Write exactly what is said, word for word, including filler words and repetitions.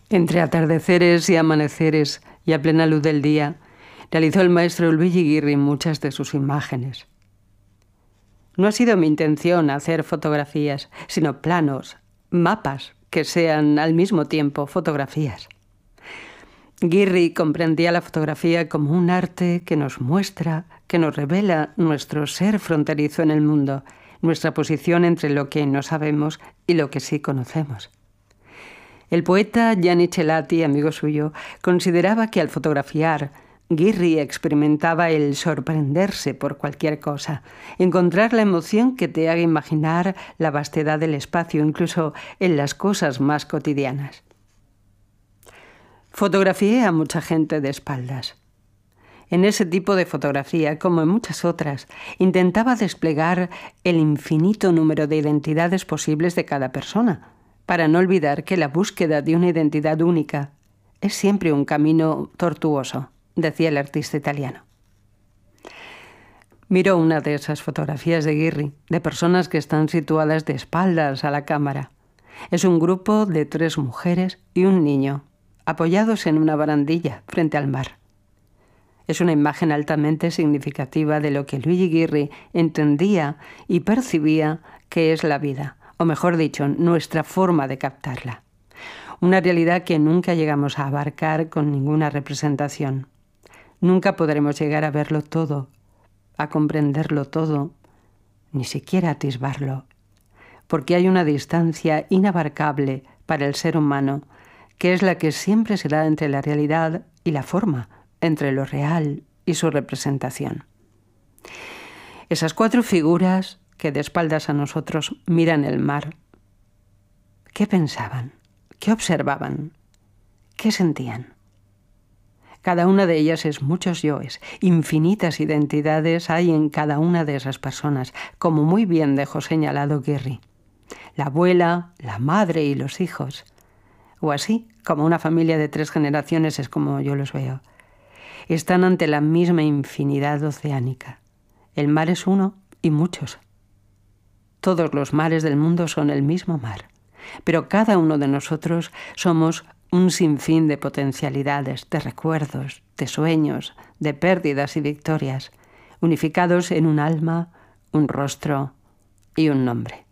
Entre atardeceres y amaneceres y a plena luz del día, realizó el maestro Luigi Ghirri muchas de sus imágenes. No ha sido mi intención hacer fotografías, sino planos, mapas, que sean al mismo tiempo fotografías. Ghirri comprendía la fotografía como un arte que nos muestra, que nos revela nuestro ser fronterizo en el mundo, nuestra posición entre lo que no sabemos y lo que sí conocemos. El poeta Gianni Celati, amigo suyo, consideraba que al fotografiar, Ghirri experimentaba el sorprenderse por cualquier cosa, encontrar la emoción que te haga imaginar la vastedad del espacio, incluso en las cosas más cotidianas. Fotografié a mucha gente de espaldas. En ese tipo de fotografía, como en muchas otras, intentaba desplegar el infinito número de identidades posibles de cada persona, para no olvidar que la búsqueda de una identidad única es siempre un camino tortuoso, decía el artista italiano. Miró una de esas fotografías de Ghirri, de personas que están situadas de espaldas a la cámara. Es un grupo de tres mujeres y un niño, apoyados en una barandilla frente al mar. Es una imagen altamente significativa de lo que Luigi Ghirri entendía y percibía que es la vida, o mejor dicho, nuestra forma de captarla. Una realidad que nunca llegamos a abarcar con ninguna representación. Nunca podremos llegar a verlo todo, a comprenderlo todo, ni siquiera atisbarlo, porque hay una distancia inabarcable para el ser humano, que es la que siempre se da entre la realidad y la forma, entre lo real y su representación. Esas cuatro figuras que de espaldas a nosotros miran el mar, ¿qué pensaban? ¿Qué observaban? ¿Qué sentían? Cada una de ellas es muchos yoes, infinitas identidades hay en cada una de esas personas, como muy bien dejó señalado Ghirri. La abuela, la madre y los hijos, o así, como una familia de tres generaciones es como yo los veo. Están ante la misma infinidad oceánica. El mar es uno y muchos. Todos los mares del mundo son el mismo mar, pero cada uno de nosotros somos un sinfín de potencialidades, de recuerdos, de sueños, de pérdidas y victorias, unificados en un alma, un rostro y un nombre.